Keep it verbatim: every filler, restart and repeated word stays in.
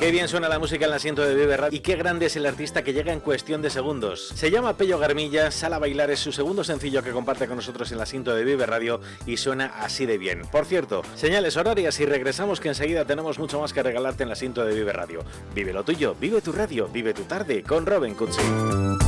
Qué bien suena la música en el asiento de Vive Radio y qué grande es el artista que llega en cuestión de segundos. Se llama Pello Garmilla, Sal a bailar es su segundo sencillo que comparte con nosotros en el asiento de Vive Radio y suena así de bien. Por cierto, señales horarias y regresamos que enseguida tenemos mucho más que regalarte en el asiento de Vive Radio. Vive lo tuyo, vive tu radio, vive tu tarde con Robin Cutsi.